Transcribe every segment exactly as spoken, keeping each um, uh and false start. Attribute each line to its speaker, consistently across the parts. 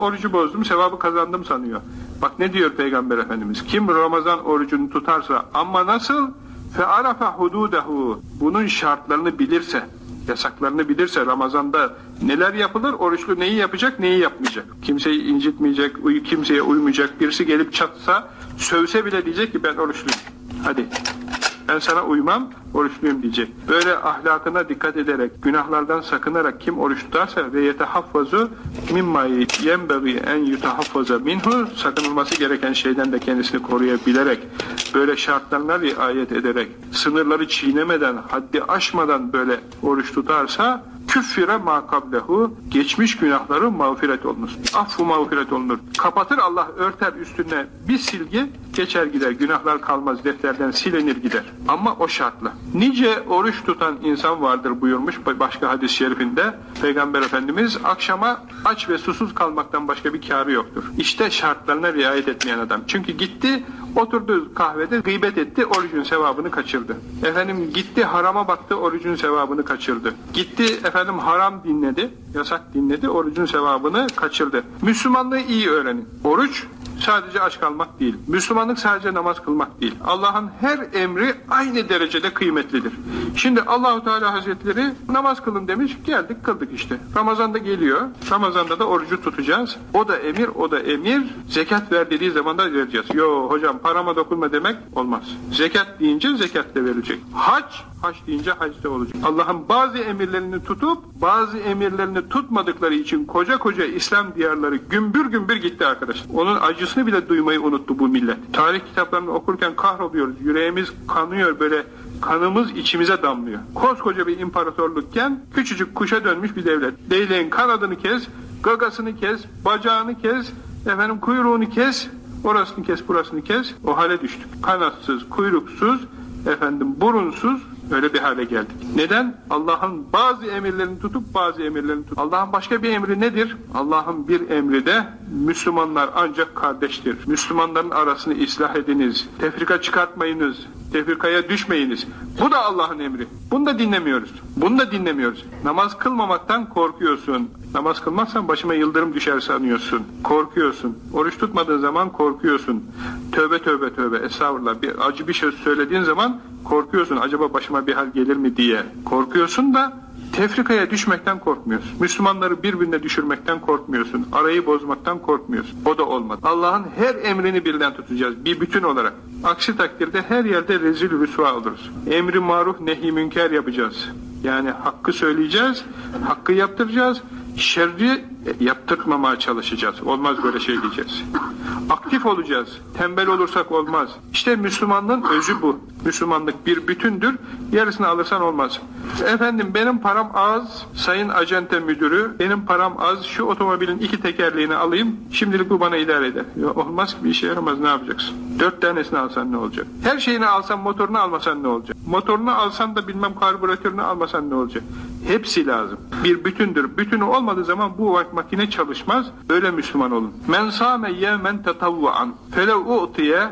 Speaker 1: Orucu bozdum, sevabı kazandım sanıyor. Bak ne diyor Peygamber Efendimiz? Kim Ramazan orucunu tutarsa, ama nasıl? فَعَرَفَ حُدُودَهُ Bunun şartlarını bilirse, yasaklarını bilirse, Ramazan'da neler yapılır, oruçlu neyi yapacak, neyi yapmayacak. Kimseyi incitmeyecek, uy kimseye uymayacak, birisi gelip çatsa, sövse bile diyecek ki ben oruçluyum. Hadi. Ben sana uymam, oruçluyum diyecek. Böyle ahlakına dikkat ederek, günahlardan sakınarak kim oruç tutarsa ve yetehaffazu mimma yenbagi en yutahaffaza minhu, sakınılması gereken şeyden de kendisini koruyabilerek, böyle şartlarına riayet ederek, sınırları çiğnemeden, haddi aşmadan böyle oruç tutarsa, küffire ma kablehu, geçmiş günahları mağfiret olunur. Affu mağfiret olunur. Kapatır Allah, örter üstüne bir silgi, geçer gider. Günahlar kalmaz, defterden silinir gider. Ama o şartla. Nice oruç tutan insan vardır buyurmuş başka hadis-i şerifinde Peygamber Efendimiz, akşama aç ve susuz kalmaktan başka bir kârı yoktur. İşte şartlarına riayet etmeyen adam. Çünkü gitti, oturdu kahvede, gıybet etti, orucun sevabını kaçırdı. Efendim gitti harama baktı, orucun sevabını kaçırdı. Gitti efendim haram dinledi, yasak dinledi, orucun sevabını kaçırdı. Müslümanlığı iyi öğrenin. Oruç sadece aç kalmak değil. Müslümanlık sadece namaz kılmak değil. Allah'ın her emri aynı derecede kıymetlidir. Şimdi Allah-u Teala Hazretleri namaz kılın demiş, geldik kıldık işte. Ramazan'da geliyor. Ramazan'da da orucu tutacağız. O da emir, o da emir. Zekat ver dediği zaman da vereceğiz. Yo hocam parama dokunma demek olmaz. Zekat deyince zekat de verilecek. Hac, hac deyince hac de olacak. Allah'ın bazı emirlerini tutup bazı emirlerini tutmadıkları için koca koca İslam diyarları gümbür gümbür gitti arkadaşlar. Onun acısını bile duymayı unuttu bu millet. Tarih kitaplarını okurken kahroluyoruz. Yüreğimiz kanıyor, böyle kanımız içimize damlıyor. Koskoca bir imparatorlukken küçücük kuşa dönmüş bir devlet. Leyleğin kanadını kes, gagasını kes, bacağını kes, efendim kuyruğunu kes, orasını kes, burasını kes. O hale düştük. Kanatsız, kuyruksuz, efendim burunsuz, öyle bir hale geldik. Neden? Allah'ın bazı emirlerini tutup bazı emirlerini tutup. Allah'ın başka bir emri nedir? Allah'ın bir emri de Müslümanlar ancak kardeştir. Müslümanların arasını ıslah ediniz. Tefrika çıkartmayınız. Tefrikaya düşmeyiniz. Bu da Allah'ın emri. Bunu da dinlemiyoruz. Bunu da dinlemiyoruz. Namaz kılmamaktan korkuyorsun. Namaz kılmazsan başıma yıldırım düşer sanıyorsun. Korkuyorsun. Oruç tutmadığın zaman korkuyorsun. Tövbe tövbe tövbe. Estağfurullah. Bir acı bir şey söylediğin zaman korkuyorsun. Acaba başıma bir hal gelir mi diye. Korkuyorsun da tefrikaya düşmekten korkmuyorsun. Müslümanları birbirine düşürmekten korkmuyorsun. Arayı bozmaktan korkmuyorsun. O da olmadı. Allah'ın her emrini birden tutacağız. Bir bütün olarak. Aksi takdirde her yerde rezil rüsva oluruz. Emri maruf nehi münker yapacağız. Yani hakkı söyleyeceğiz, hakkı yaptıracağız, şerri yaptırmamaya çalışacağız. Olmaz böyle şey diyeceğiz. Aktif olacağız. Tembel olursak olmaz. İşte Müslümanlığın özü bu. Müslümanlık bir bütündür. Yarısını alırsan olmaz. Efendim benim param az, sayın acente müdürü, benim param az, şu otomobilin iki tekerleğini alayım, şimdilik bu bana idare eder. Ya, olmaz ki, bir işe yaramaz, ne yapacaksın? Dört tanesini alsan ne olacak? Her şeyini alsan, motorunu almasan ne olacak? Motorunu alsan da bilmem karbüratörünü almasan ne olacak? Hepsi lazım. Bir bütündür. Bütünü olmadığı zaman bu makine çalışmaz. Öyle Müslüman olun. Men sâme yevmen tetavvuan felev u'tiye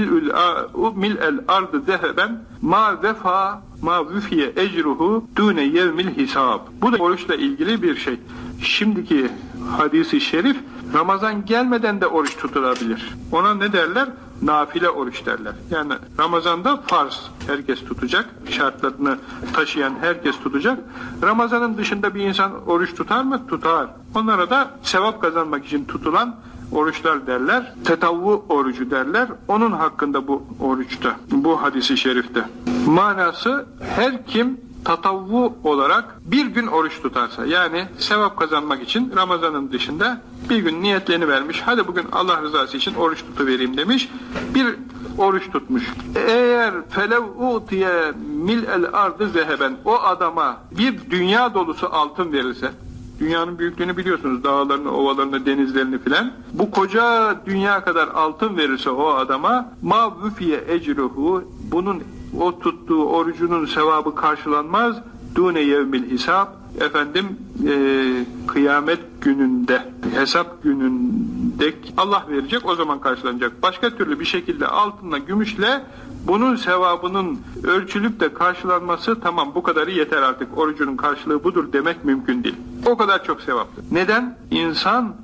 Speaker 1: mil'el ardı zeheben ma vefa ma vüfiye ecruhu dune yevmil hisab. Bu da oruçla ilgili bir şey. Şimdiki hadisi şerif, Ramazan gelmeden de oruç tutulabilir. Ona ne derler? Nafile oruç derler. Yani Ramazan'da farz herkes tutacak, şartlarını taşıyan herkes tutacak. Ramazan'ın dışında bir insan oruç tutar mı? Tutar. Onlara da sevap kazanmak için tutulan oruçlar derler. Tetavvu orucu derler. Onun hakkında bu oruçta, bu hadisi şerifte. Manası, her kim tatavvu olarak bir gün oruç tutarsa, yani sevap kazanmak için Ramazan'ın dışında bir gün niyetlerini vermiş, hadi bugün Allah rızası için oruç tutuvereyim demiş, bir oruç tutmuş. Eğer felev utiye mil'el ardı zeheben, o adama bir dünya dolusu altın verilse, dünyanın büyüklüğünü biliyorsunuz, dağlarını, ovalarını, denizlerini filan, bu koca dünya kadar altın verirse o adama, ma vüfiye ecruhu, bunun o tuttuğu orucunun sevabı karşılanmaz. Dune yevmil hisab, efendim e, kıyamet gününde, hesap gününde Allah verecek, o zaman karşılanacak. Başka türlü bir şekilde altınla, gümüşle bunun sevabının ölçülüp de karşılanması, tamam bu kadarı yeter artık, orucunun karşılığı budur demek mümkün değil. O kadar çok sevaptır. Neden? İnsan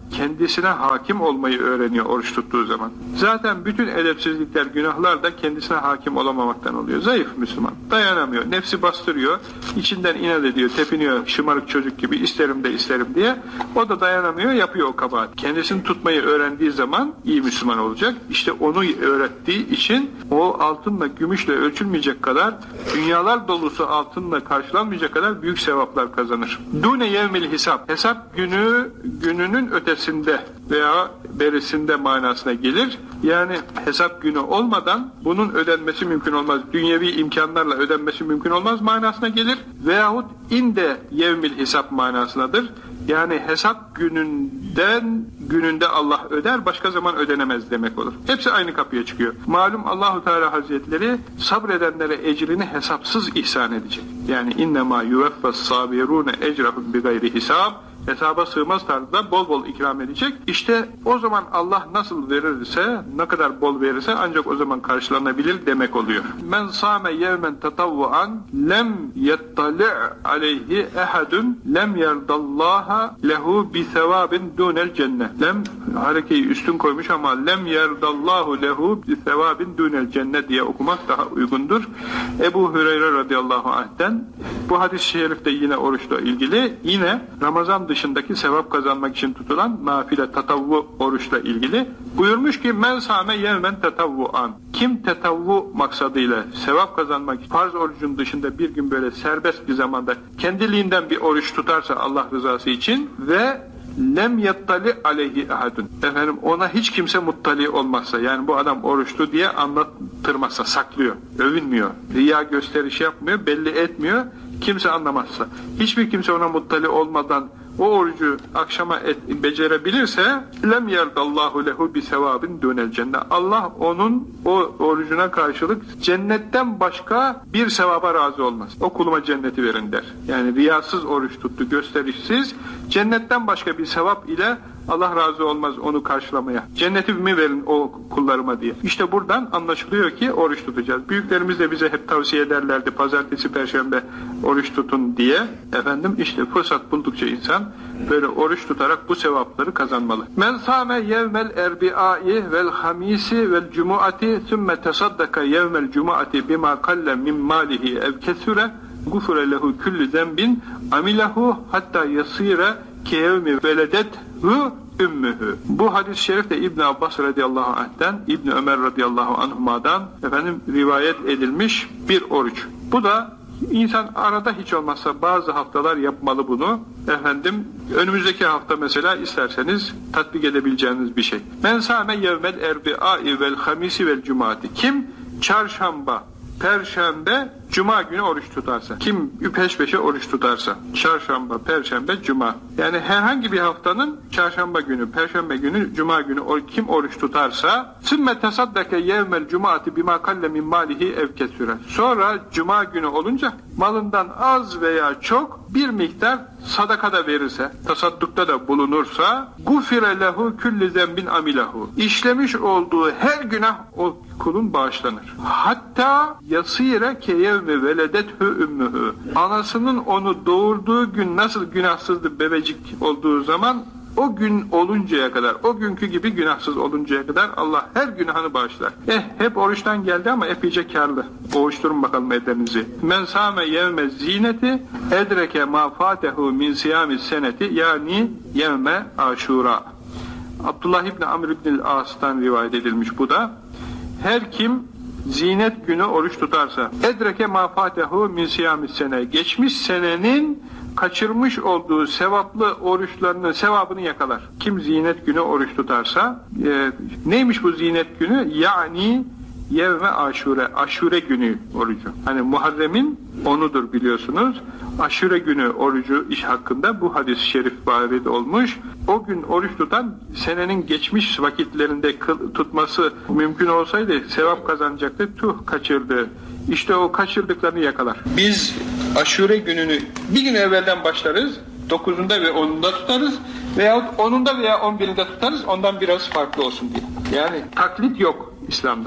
Speaker 1: kendisine hakim olmayı öğreniyor oruç tuttuğu zaman. Zaten bütün edepsizlikler, günahlar da kendisine hakim olamamaktan oluyor. Zayıf Müslüman, dayanamıyor, nefsi bastırıyor, içinden inat ediyor, tepiniyor şımarık çocuk gibi, isterim de isterim diye. O da dayanamıyor, yapıyor o kabahat. Kendisini tutmayı öğrendiği zaman iyi Müslüman olacak. İşte onu öğrettiği için o altınla, gümüşle ölçülmeyecek kadar, dünyalar dolusu altınla karşılanmayacak kadar büyük sevaplar kazanır. Dune yevmil hesap. Hesap günü, gününün ötesinde veya berisinde manasına gelir. Yani hesap günü olmadan bunun ödenmesi mümkün olmaz. Dünyevi imkanlarla ödenmesi mümkün olmaz manasına gelir. Veyahut inde yevmil hesap manasındadır. Yani hesap gününden gününde Allah öder, başka zaman ödenemez demek olur. Hepsi aynı kapıya çıkıyor. Malum Allahu Teala Hazretleri sabredenlere ecrini hesapsız ihsan edecek. Yani innema yuveffas sabirune ecrahum bi gayri hisab. Hesaba sığmaz tarzda bol bol ikram edecek. İşte o zaman Allah nasıl verirse, ne kadar bol verirse ancak o zaman karşılanabilir demek oluyor. Men sâme yevmen tetavvuan lem yettali' aleyhi ehadun lem yerdallaha lehu bi sevabin dunel cennet. Lem harekeyi üstün koymuş ama lem yerdallahu lehu bi sevabin dunel cennet diye okumak daha uygundur. Ebu Hüreyre radıyallahu anh'ten bu hadis-i şerifte yine oruçla ilgili, yine Ramazan dışındaki sevap kazanmak için tutulan nafile tatavvu oruçla ilgili buyurmuş ki men sâme yevmen tetavvuan. Kim tetavvu maksadıyla sevap kazanmak, farz orucun dışında bir gün böyle serbest bir zamanda kendiliğinden bir oruç tutarsa Allah rızası için ve lem yattali aleyhi ahadun. Efendim ona hiç kimse muttali olmazsa, yani bu adam oruçlu diye anlattırmazsa, saklıyor, övünmüyor, riya gösteriş yapmıyor, belli etmiyor, kimse anlamazsa, hiçbir kimse ona muttali olmadan o orucu akşama et, becerebilirse lem yerdallahu lehu bi sevabin dünel cennet. Allah onun o orucuna karşılık cennetten başka bir sevaba razı olmaz. O kuluma cenneti verin der. Yani riyasız oruç tuttu, gösterişsiz, cennetten başka bir sevap ile Allah razı olmaz onu karşılamaya. Cennetimi verin o kullarıma diye. İşte buradan anlaşılıyor ki oruç tutacağız. Büyüklerimiz de bize hep tavsiye ederlerdi. Pazartesi, perşembe oruç tutun diye. Efendim işte fırsat buldukça insan böyle oruç tutarak bu sevapları kazanmalı. Men sâme yevmel erbi'âi vel hamisi vel cumu'ati sümme tesaddaka yevmel cumu'ati bima kalle min malihi ev kesure gufure lehu küllü zembin amilahu hatta yasire keyevmi veledethu ümmühü. Bu hadis-i şerif de İbn Abbas radıyallahu anh'ten, İbn Ömer radıyallahu anhuma'dan efendim rivayet edilmiş bir oruç. Bu da insan arada hiç olmazsa bazı haftalar yapmalı bunu. Efendim önümüzdeki hafta mesela isterseniz tatbik edebileceğiniz bir şey. Men sâme yevmel erbi'âi vel hamisi vel cumati. Kim çarşamba, perşembe, cuma günü oruç tutarsa, kim peş peşe oruç tutarsa, çarşamba, perşembe, cuma, yani herhangi bir haftanın çarşamba günü, perşembe günü, cuma günü kim oruç tutarsa, sümme tesaddake yevmel cumaati bima kalle min malihi ev kesüre. Sonra cuma günü olunca malından az veya çok bir miktar sadakada verirse, tasaddukta da bulunursa, gufire lehu külli zembin amilahu. İşlemiş olduğu her günah o kulun bağışlanır. Hatta yasire keyevme veledethü ümmühü. Anasının onu doğurduğu gün nasıl günahsızdı bebecik olduğu zaman, o gün oluncaya kadar, o günkü gibi günahsız oluncaya kadar Allah her günahını bağışlar. Eh hep oruçtan geldi ama epeyce kârlı. Oğuşturun bakalım ellerinizi. Men sâme yevme zineti edreke ma fâtehu min siyâmis seneti yani yevme aşura. Abdullah İbni Amr İbnil As'tan rivayet edilmiş bu da. Her kim zinet günü oruç tutarsa edreke ma fâtehu min siyâmis sene, geçmiş senenin kaçırmış olduğu sevaplı oruçlarının sevabını yakalar. Kim zinet günü oruç tutarsa, e, neymiş bu zinet günü? Yani yevme aşure, aşure günü orucu. Hani Muharrem'in onudur biliyorsunuz. Aşure günü orucu iş hakkında bu hadis-i şerif varid olmuş. O gün oruç tutan senenin geçmiş vakitlerinde tutması mümkün olsaydı sevap kazanacaktı. Tuh kaçırdı. İşte o kaçırdıklarını yakalar. Biz aşure gününü bir gün evvelden başlarız. dokuzunda ve onunda tutarız. Veyahut onunda veya on birinde tutarız. Ondan biraz farklı olsun diye. Yani taklit yok İslam'da.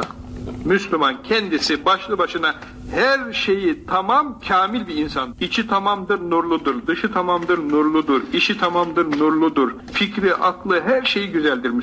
Speaker 1: Müslüman kendisi başlı başına her şeyi tamam, kamil bir insan. İçi tamamdır, nurludur. Dışı tamamdır, nurludur. İşi tamamdır, nurludur. Fikri, aklı, her şeyi güzeldir.